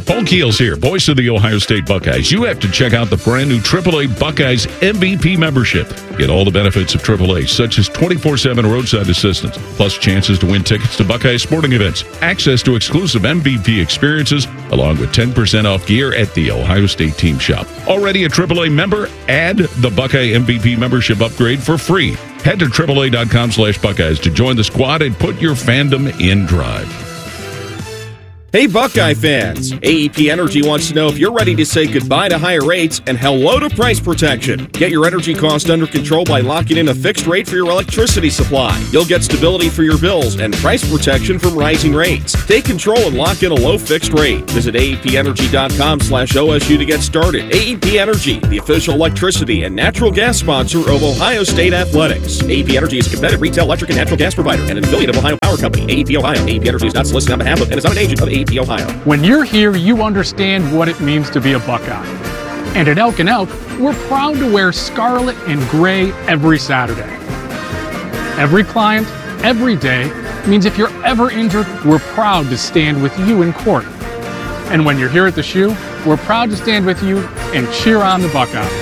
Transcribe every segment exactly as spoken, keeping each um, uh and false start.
Paul Keels here, voice of the Ohio State Buckeyes. You have to check out the brand new triple A Buckeyes M V P membership. Get all the benefits of triple A, such as twenty-four seven roadside assistance, plus chances to win tickets to Buckeyes sporting events, access to exclusive M V P experiences, along with ten percent off gear at the Ohio State team shop. Already a triple A member? Add the Buckeye M V P membership upgrade for free. Head to triple A dot com slash Buckeyes to join the squad and put your fandom in drive. Hey Buckeye fans, A E P Energy wants to know if you're ready to say goodbye to higher rates and hello to price protection. Get your energy cost under control by locking in a fixed rate for your electricity supply. You'll get stability for your bills and price protection from rising rates. Take control and lock in a low fixed rate. Visit A E P energy dot com slash O S U to get started. A E P Energy, the official electricity and natural gas sponsor of Ohio State Athletics. A E P Energy is a competitive retail electric and natural gas provider and an affiliate of Ohio Power Company. A E P Ohio. A E P Energy is not solicited on behalf of and is not an agent of A E P Ohio. When you're here, you understand what it means to be a Buckeye. And at Elk and Elk, we're proud to wear scarlet and gray every Saturday. Every client, every day, means if you're ever injured, we're proud to stand with you in court. And when you're here at the Shoe, we're proud to stand with you and cheer on the Buckeyes.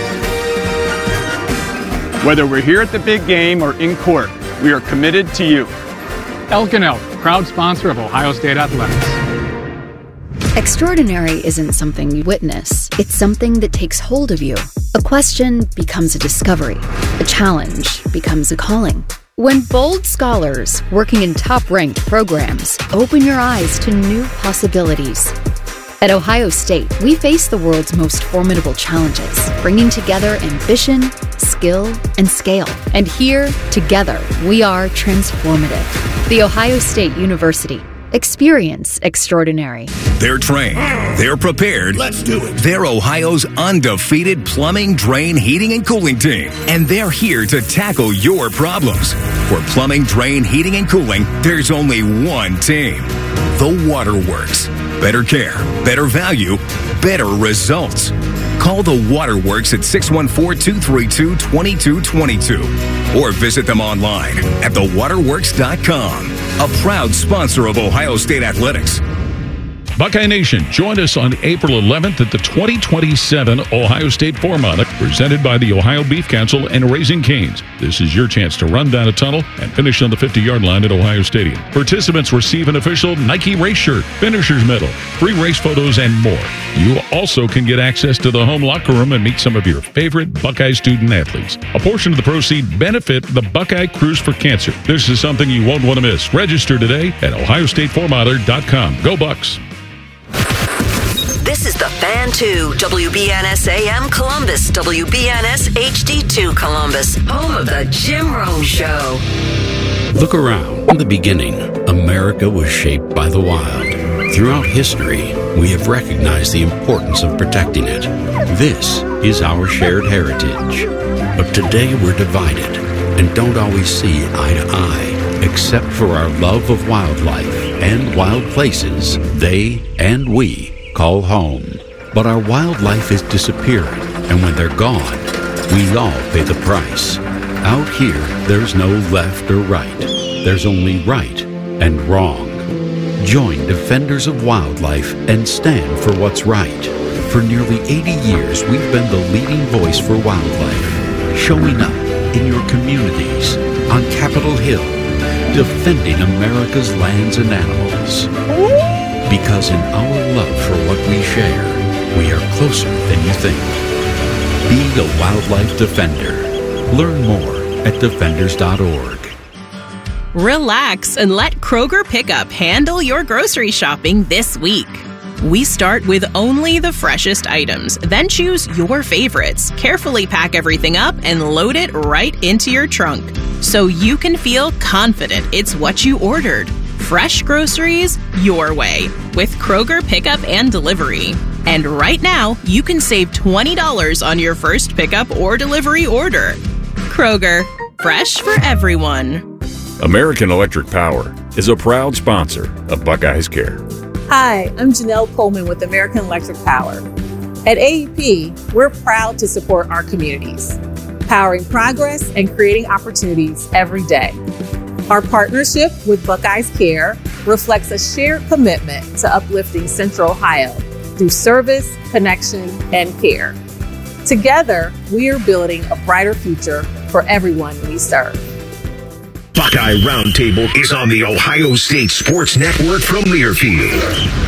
Whether we're here at the big game or in court, we are committed to you. Elk and Elk, proud sponsor of Ohio State Athletics. Extraordinary isn't something you witness. It's something that takes hold of you. A question becomes a discovery. A challenge becomes a calling. When bold scholars working in top-ranked programs open your eyes to new possibilities. At Ohio State, we face the world's most formidable challenges, bringing together ambition, skill, and scale. And here, together, we are transformative. The Ohio State University. Experience extraordinary. They're trained. They're prepared. Let's do it. They're Ohio's undefeated plumbing, drain, heating, and cooling team. And they're here to tackle your problems. For plumbing, drain, heating, and cooling, there's only one team. The Waterworks. Better care, better value, better results. Call the Waterworks at six one four, two three two, two two two two or visit them online at the waterworks dot com. A proud sponsor of Ohio State Athletics. Buckeye Nation, join us on April eleventh at the twenty twenty-seven Ohio State Four-Mile, presented by the Ohio Beef Council and Raising Cane's. This is your chance to run down a tunnel and finish on the fifty-yard line at Ohio Stadium. Participants receive an official Nike race shirt, finisher's medal, free race photos, and more. You also can get access to the home locker room and meet some of your favorite Buckeye student athletes. A portion of the proceeds benefit the Buckeye Cruise for Cancer. This is something you won't want to miss. Register today at ohio state four miler dot com. Go Bucks! This is The Fan two, W B N S A M Columbus, W B N S H D two Columbus, home of the Jim Rome Show. Look around. In the beginning, America was shaped by the wild. Throughout history, we have recognized the importance of protecting it. This is our shared heritage. But today we're divided and don't always see eye to eye, except for our love of wildlife and wild places they and we call home. But our wildlife is disappearing, and when they're gone, we all pay the price. Out here, there's no left or right. There's only right and wrong. Join Defenders of Wildlife and stand for what's right. For nearly eighty years, we've been the leading voice for wildlife, showing up in your communities, on Capitol Hill, defending America's lands and animals. Because in our love for what we share, we are closer than you think. Be a wildlife defender. Learn more at defenders dot org. Relax and let Kroger Pickup handle your grocery shopping this week. We start with only the freshest items, then choose your favorites, carefully pack everything up, and load it right into your trunk so you can feel confident it's what you ordered. Fresh groceries your way with Kroger Pickup and Delivery. And right now, you can save twenty dollars on your first pickup or delivery order. Kroger, fresh for everyone. American Electric Power is a proud sponsor of Buckeyes Care. Hi, I'm Janelle Coleman with American Electric Power. At A E P, we're proud to support our communities, powering progress and creating opportunities every day. Our partnership with Buckeyes Care reflects a shared commitment to uplifting Central Ohio through service, connection, and care. Together, we are building a brighter future for everyone we serve. Buckeye Roundtable is on the Ohio State Sports Network from Learfield.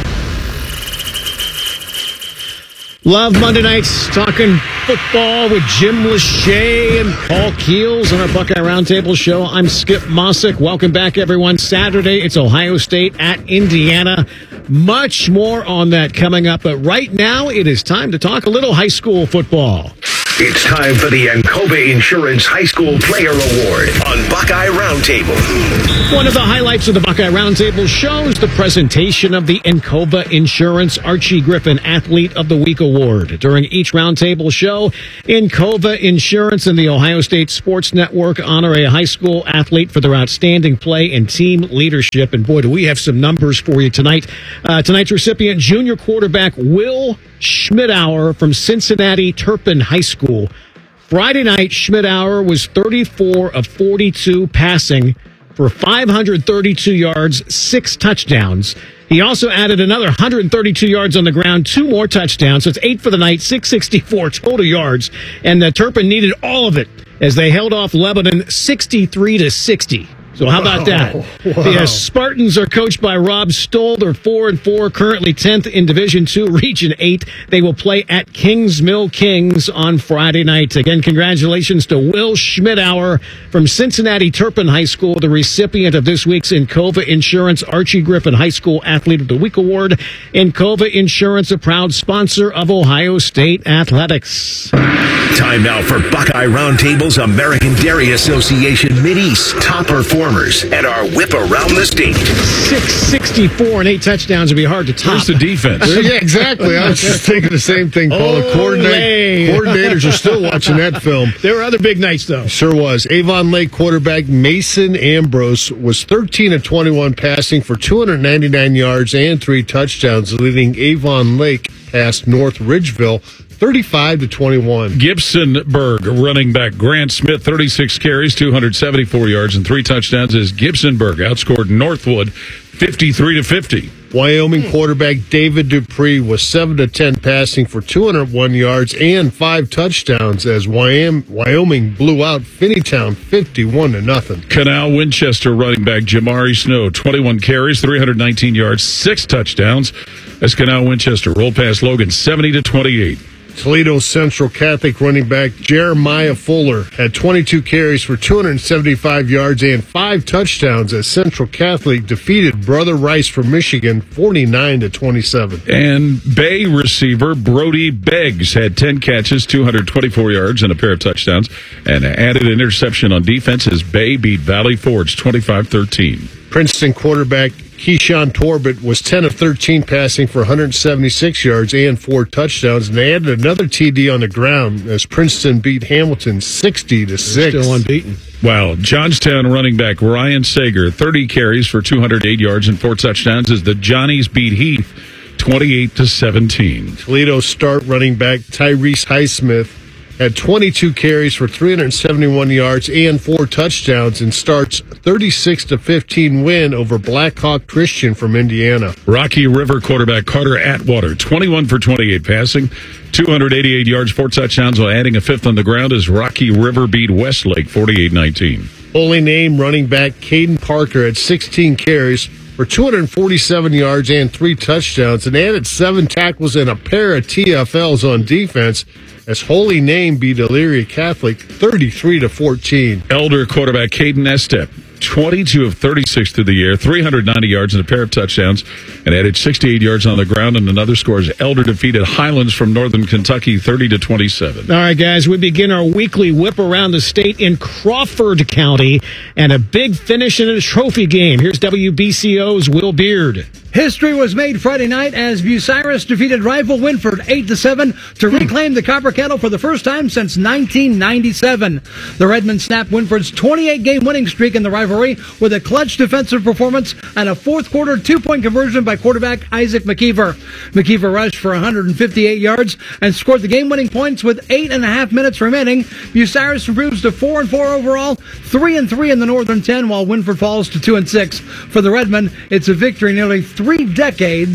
Love Monday nights talking football with Jim Lachey and Paul Keels on our Buckeye Roundtable show. I'm Skip Mossick. Welcome back, everyone. Saturday, it's Ohio State at Indiana. Much more on that coming up, but right now it is time to talk a little high school football. It's time for the Encova Insurance High School Player Award on Buckeye Roundtable. One of the highlights of the Buckeye Roundtable shows the presentation of the Encova Insurance Archie Griffin Athlete of the Week Award. During each Roundtable show, Encova Insurance and the Ohio State Sports Network honor a high school athlete for their outstanding play and team leadership. And boy, do we have some numbers for you tonight. Uh, tonight's recipient, junior quarterback Will Schmidauer from Cincinnati Turpin High School. Friday night, Schmidauer was thirty-four of forty-two passing for five hundred thirty-two yards, six touchdowns. He also added another one hundred thirty-two yards on the ground, two more touchdowns. So it's eight for the night, six sixty-four total yards. And the Turpin needed all of it as they held off Lebanon sixty-three to sixty. So how about that? Wow. The uh, Spartans are coached by Rob Stoll. They're four and four, currently tenth in Division Two, Region Eight. They will play at Kings Mill Kings on Friday night. Again, congratulations to Will Schmidauer from Cincinnati Turpin High School, the recipient of this week's Encova Insurance Archie Griffin High School Athlete of the Week Award. Encova Insurance, a proud sponsor of Ohio State athletics. Time now for Buckeye Roundtable's American Dairy Association Mideast top performers and our whip around the state. six sixty-four and eight touchdowns would be hard to top. Where's the defense? Yeah, exactly. I was just thinking the same thing, Paul. The coordinate, coordinators are still watching that film. There were other big nights, though. Sure was. Avon Lake quarterback Mason Ambrose was thirteen of twenty-one passing for two hundred ninety-nine yards and three touchdowns, leading Avon Lake past North Ridgeville thirty-five to twenty-one. Gibsonburg running back Grant Smith, thirty-six carries, two hundred seventy-four yards, and three touchdowns as Gibsonburg outscored Northwood fifty-three to fifty. Wyoming quarterback David Dupree was seven to ten passing for two hundred one yards and five touchdowns as Wyoming blew out Finneytown fifty-one to nothing. Canal Winchester running back Jamari Snow, twenty-one carries, three hundred nineteen yards, six touchdowns as Canal Winchester rolled past Logan seventy to twenty-eight. Toledo Central Catholic running back Jeremiah Fuller had twenty-two carries for two hundred seventy-five yards and five touchdowns as Central Catholic defeated Brother Rice from Michigan forty-nine to twenty-seven. And Bay receiver Brody Beggs had ten catches, two hundred twenty-four yards, and a pair of touchdowns, and added an interception on defense as Bay beat Valley Forge twenty-five thirteen. Princeton quarterback Keyshawn Torbett was ten of thirteen passing for one hundred seventy-six yards and four touchdowns, and they added another T D on the ground as Princeton beat Hamilton sixty to six. Still unbeaten. Wow. Johnstown running back Ryan Sager, thirty carries for two hundred eight yards and four touchdowns as the Johnnies beat Heath twenty-eight to seventeen. Toledo start running back Tyrese Highsmith had twenty-two carries for three hundred seventy-one yards and four touchdowns and starts thirty-six to fifteen win over Blackhawk Christian from Indiana. Rocky River quarterback Carter Atwater, twenty-one for twenty-eight passing, two hundred eighty-eight yards, four touchdowns, while adding a fifth on the ground as Rocky River beat Westlake forty-eight nineteen. Holy Name running back Caden Parker had sixteen carries for two hundred forty-seven yards and three touchdowns and added seven tackles and a pair of T F Ls on defense as Holy Name beat Elyria Catholic thirty-three to fourteen. Elder quarterback Caden Estep, twenty-two of thirty-six through the air, three hundred ninety yards and a pair of touchdowns, and added sixty-eight yards on the ground. And another score as Elder defeated Highlands from Northern Kentucky thirty to twenty-seven. All right, guys, we begin our weekly whip around the state in Crawford County and a big finish in a trophy game. Here's W B C O's Will Beard. History was made Friday night as Bucyrus defeated rival Winford eight to seven to reclaim the Copper Kettle for the first time since nineteen ninety-seven. The Redmen snapped Winford's twenty-eight game winning streak in the rivalry with a clutch defensive performance and a fourth quarter two-point conversion by quarterback Isaac McKeever. McKeever rushed for one hundred fifty-eight yards and scored the game-winning points with eight and a half minutes remaining. Bucyrus improves to four and four overall, three and three in the Northern ten, while Winford falls to two and six. For the Redmen, it's a victory nearly three decades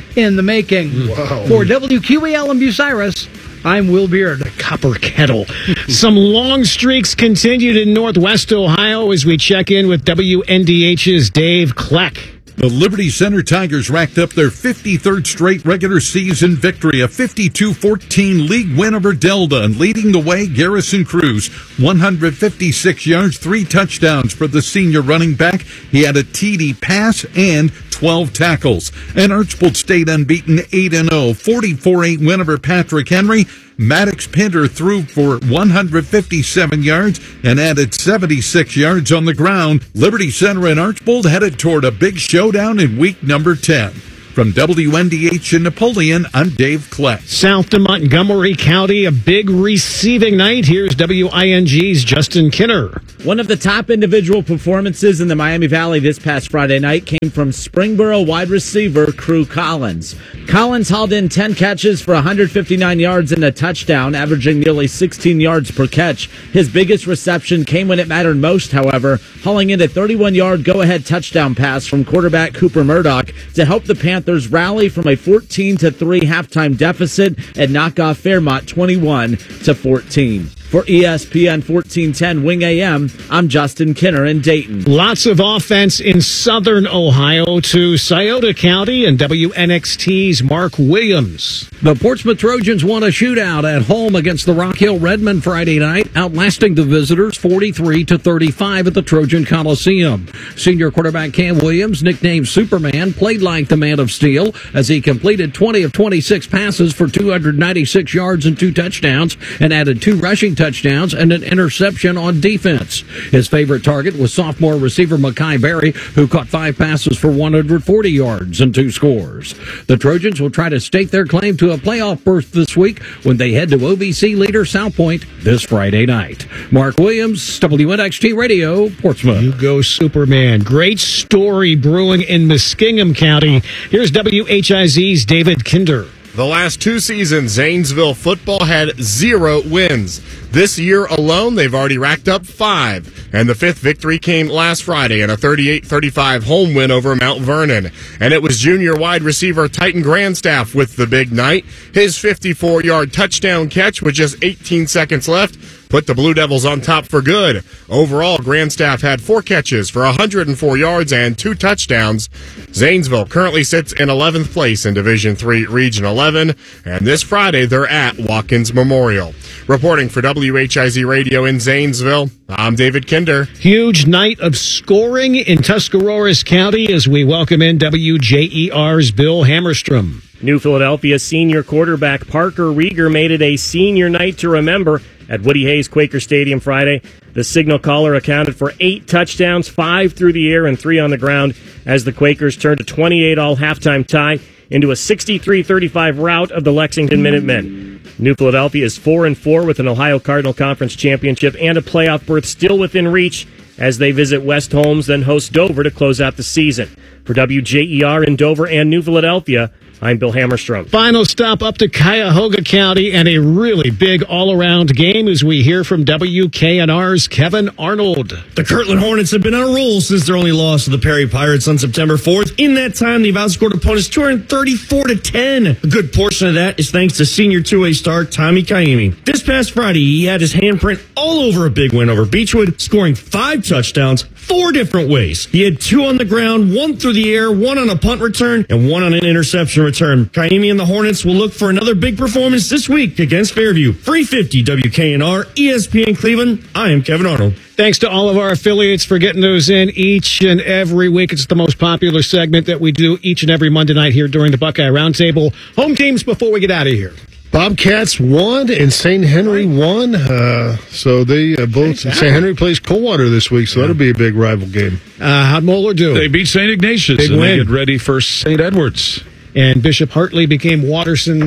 in the making. Wow. For W Q E L in Bucyrus, I'm Will Beard. The Copper Kettle. Some long streaks continued in Northwest Ohio as we check in with W N D H's Dave Kleck. The Liberty Center Tigers racked up their fifty-third straight regular season victory, a fifty-two fourteen league win over Delta, and leading the way, Garrison Cruz, one hundred fifty-six yards, three touchdowns for the senior running back. He had a T D pass and twelve tackles. And Archbold stayed unbeaten, eight and oh, forty-four eight win over Patrick Henry. Maddox Pinter threw for one hundred fifty-seven yards and added seventy-six yards on the ground. Liberty Center and Archbold headed toward a big showdown in week number ten. From W N D H in Napoleon, I'm Dave Kleck. South to Montgomery County, a big receiving night. Here's W I N G's Justin Kinner. One of the top individual performances in the Miami Valley this past Friday night came from Springboro wide receiver Crew Collins. Collins hauled in ten catches for one hundred fifty-nine yards and a touchdown, averaging nearly sixteen yards per catch. His biggest reception came when it mattered most, however, hauling in a thirty-one-yard go-ahead touchdown pass from quarterback Cooper Murdoch to help the Panthers rally from a fourteen to three halftime deficit and knock off Fairmont twenty-one to fourteen. For E S P N fourteen ten Wing A M, I'm Justin Kinner in Dayton. Lots of offense in southern Ohio to Scioto County and W N X T's Mark Williams. The Portsmouth Trojans won a shootout at home against the Rock Hill Redmen Friday night, outlasting the visitors forty-three to thirty-five at the Trojan Coliseum. Senior quarterback Cam Williams, nicknamed Superman, played like the Man of Steel as he completed twenty of twenty-six passes for two hundred ninety-six yards and two touchdowns and added two rushing touchdowns and an interception on defense. His favorite target was sophomore receiver Makai Berry, who caught five passes for one hundred forty yards and two scores. The Trojans will try to stake their claim to a playoff berth this week when they head to O V C leader South Point this Friday night. Mark Williams, W N X T Radio, Portsmouth. You go Superman. Great story brewing in Muskingum County. Here's W H I Z's David Kinder. The last two seasons, Zanesville football had zero wins. This year alone, they've already racked up five. And the fifth victory came last Friday in a thirty-eight thirty-five home win over Mount Vernon. And it was junior wide receiver Titan Grandstaff with the big night. His fifty-four-yard touchdown catch with just eighteen seconds left put the Blue Devils on top for good. Overall, Grandstaff had four catches for one hundred four yards and two touchdowns. Zanesville currently sits in eleventh place in Division three Region eleven, and this Friday they're at Watkins Memorial. Reporting for W H I Z Radio in Zanesville, I'm David Kinder. Huge night of scoring in Tuscarawas County as we welcome in W J E R's Bill Hammerstrom. New Philadelphia senior quarterback Parker Rieger made it a senior night to remember at Woody Hayes Quaker Stadium Friday. The signal caller accounted for eight touchdowns, five through the air and three on the ground, as the Quakers turned a twenty-eight all halftime tie into a sixty-three thirty-five rout of the Lexington Minutemen. New Philadelphia is four and four with an Ohio Cardinal Conference championship and a playoff berth still within reach as they visit West Holmes, then host Dover to close out the season. For W J E R in Dover and New Philadelphia, I'm Bill Hammerstrom. Final stop up to Cuyahoga County and a really big all-around game as we hear from W K N R's Kevin Arnold. The Kirtland Hornets have been on a roll since their only loss to the Perry Pirates on September fourth. In that time, they've outscored opponents two hundred thirty-four to ten. A good portion of that is thanks to senior two-way star Tommy Kaimi. This past Friday, he had his handprint all over a big win over Beechwood, scoring five touchdowns four different ways. He had two on the ground, one through the air, one on a punt return, and one on an interception return. Kaimi and the Hornets will look for another big performance this week against Fairview. three fifty W K N R, E S P N Cleveland. I am Kevin Arnold. Thanks to all of our affiliates for getting those in each and every week. It's the most popular segment that we do each and every Monday night here during the Buckeye Roundtable. Home teams before we get out of here. Bobcats won and Saint Henry won. Uh, so they uh, both Saint Henry plays Coldwater this week, so yeah. That'll be a big rival game. Uh, how'd Moeller do? They beat Saint Ignatius Big and win. they get ready for Saint Edwards. And Bishop Hartley became Watterson's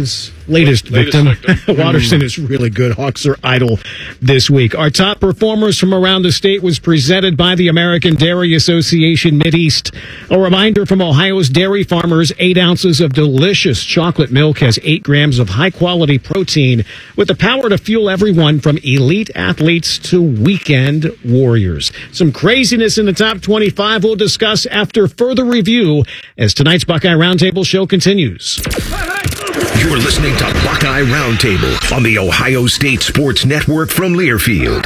latest, Latest victim. victim. Waterston is really good. Hawks are idle this week. Our top performers from around the state was presented by the American Dairy Association Mideast. A reminder from Ohio's dairy farmers, eight ounces of delicious chocolate milk has eight grams of high-quality protein with the power to fuel everyone from elite athletes to weekend warriors. Some craziness in the top twenty-five we'll discuss after further review as tonight's Buckeye Roundtable show continues. You're listening to Buckeye Roundtable on the Ohio State Sports Network from Learfield.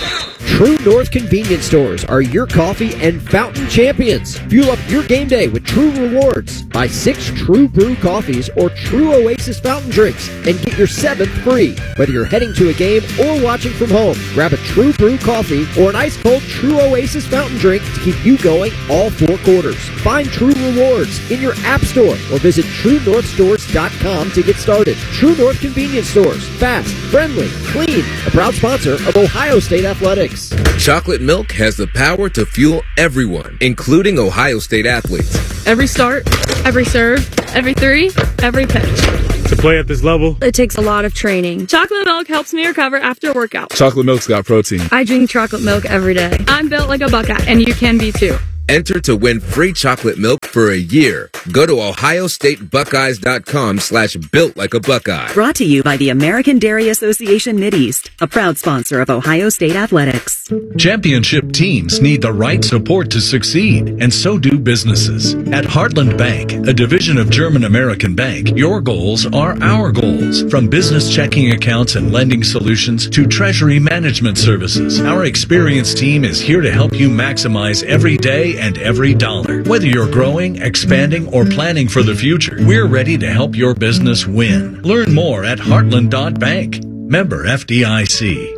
True North convenience stores are your coffee and fountain champions. Fuel up your game day with True Rewards. Buy six True Brew coffees or True Oasis fountain drinks and get your seventh free. Whether you're heading to a game or watching from home, grab a True Brew coffee or an ice-cold True Oasis fountain drink to keep you going all four quarters. Find True Rewards in your app store or visit true north stores dot com to get started. True North convenience stores. Fast, friendly, clean. A proud sponsor of Ohio State Athletics. Chocolate milk has the power to fuel everyone, including Ohio State athletes. Every start, every serve, every three, every pitch. To play at this level, it takes a lot of training. Chocolate milk helps me recover after a workout. chocolate milk's got protein. I drink chocolate milk every day. I'm built like a Buckeye, and you can be too. Enter to win free chocolate milk for a year. Go to ohio state buckeyes dot com slash built like a Buckeye. Brought to you by the American Dairy Association Mideast, a proud sponsor of Ohio State Athletics. Championship teams need the right support to succeed, and so do businesses. At Heartland Bank, a division of German American Bank, your goals are our goals. From business checking accounts and lending solutions to treasury management services, our experienced team is here to help you maximize every day and every dollar. Whether you're growing, expanding, or planning for the future, we're ready to help your business win. Learn more at heartland dot bank. Member F D I C.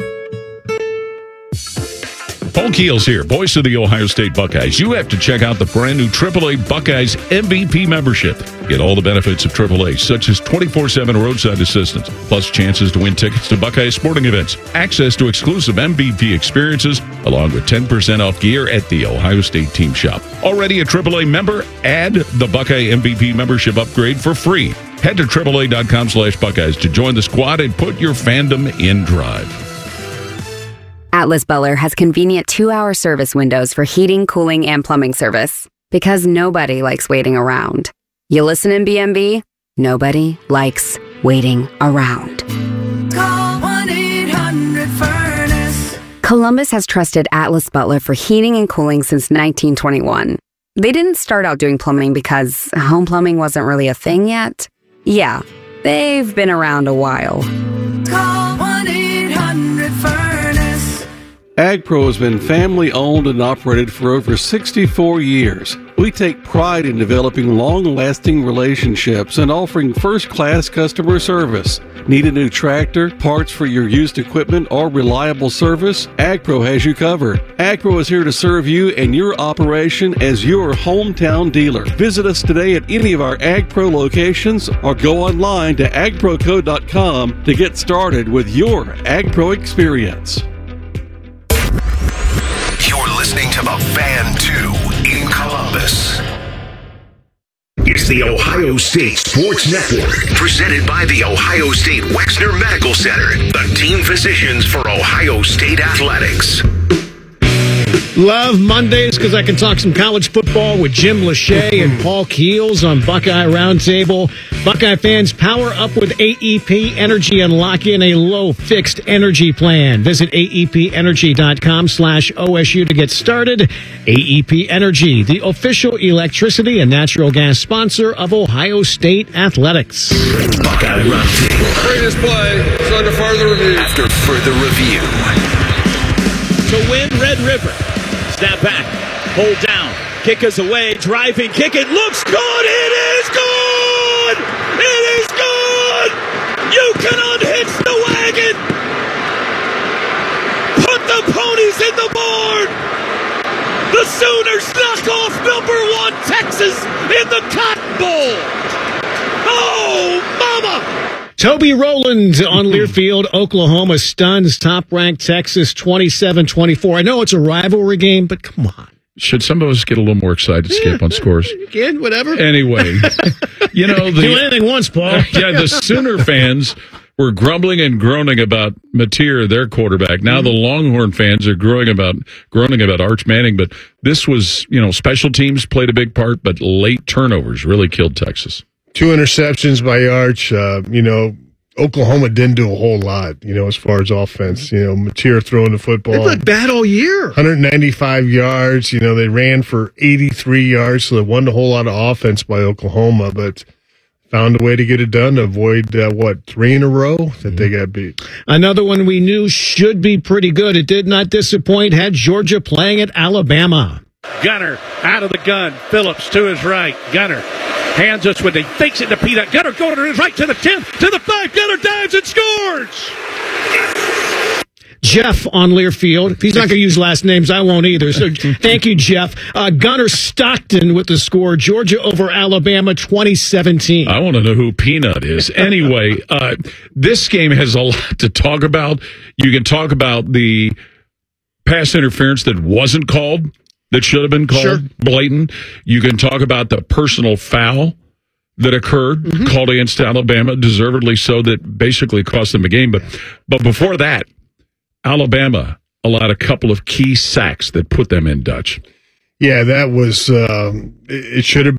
Paul Keels here, voice of the Ohio State Buckeyes. You have to check out the brand new triple A Buckeyes M V P membership. Get all the benefits of triple A, such as twenty-four seven roadside assistance, plus chances to win tickets to Buckeye sporting events, access to exclusive M V P experiences, along with ten percent off gear at the Ohio State Team Shop. Already a triple A member? Add the Buckeye M V P membership upgrade for free. Head to triple A dot com slash Buckeyes to join the squad and put your fandom in drive. Atlas Butler has convenient two-hour service windows for heating, cooling, and plumbing service. Because nobody likes waiting around. You listen in B M B? Nobody likes waiting around. Call one eight hundred furnace. Columbus has trusted Atlas Butler for heating and cooling since nineteen twenty-one. They didn't start out doing plumbing because home plumbing wasn't really a thing yet. Yeah, they've been around a while. Call one eight hundred furnace. AgPro has been family-owned and operated for over sixty-four years. We take pride in developing long-lasting relationships and offering first-class customer service. Need a new tractor, parts for your used equipment, or reliable service? AgPro has you covered. AgPro is here to serve you and your operation as your hometown dealer. Visit us today at any of our AgPro locations or go online to ag pro co dot com to get started with your AgPro experience. You're listening to the Fan two in Columbus. It's the Ohio State Sports Network, presented by the Ohio State Wexner Medical Center, the team physicians for Ohio State Athletics. Love Mondays because I can talk some college football with Jim Lachey and Paul Keels on Buckeye Roundtable. Buckeye fans, power up with A E P Energy and lock in a low fixed energy plan. Visit A E P energy dot com slash O S U to get started. A E P Energy, the official electricity and natural gas sponsor of Ohio State Athletics. Buckeye Roundtable. Greatest play is under further review. After further review. To win, Red River. Snap back, hold down, kick is away, driving, kick it, looks good, it is good! It is good! You can unhitch the wagon! Put the ponies in the board! The Sooners knock off number one Texas in the Cotton Bowl! Oh, mama! Toby Rowland on Learfield. Oklahoma stuns top-ranked Texas twenty-seven twenty-four. I know it's a rivalry game, but come on. should some of us get a little more excited, Skip, on scores? You can, whatever. Anyway, you know, the, do anything once, Paul. Yeah, the Sooner fans were grumbling and groaning about Mateer, their quarterback. Now the Longhorn fans are growing about groaning about Arch Manning. But this was, you know, special teams played a big part, but late turnovers really killed Texas. Two interceptions by Arch. Uh, you know, Oklahoma didn't do a whole lot, you know, as far as offense. You know, Mateer throwing the football. They looked bad all year. one hundred ninety-five yards. You know, they ran for eighty-three yards, so there wasn't a whole lot of offense by Oklahoma, but found a way to get it done to avoid, uh, what, three in a row that they got beat. Another one we knew should be pretty good. It did not disappoint. Had Georgia playing at Alabama. Gunner out of the gun. Phillips to his right. Gunner hands us with, he fakes it to Peanut. Gunner going to his right to the ten, to the five. Gunner dives and scores. Jeff on Learfield. If he's not going to use last names, I won't either. So thank you, Jeff. Uh, Gunner Stockton with the score. Georgia over Alabama twenty seventeen. I want to know who Peanut is. Anyway, uh, this game has a lot to talk about. You can talk about the pass interference that wasn't called, that should have been called, Sure. blatant. You can talk about the personal foul that occurred, mm-hmm. called against Alabama, deservedly so, that basically cost them a game. But, but before that, Alabama allowed a couple of key sacks that put them in Dutch. Yeah, that was, um, it should have been.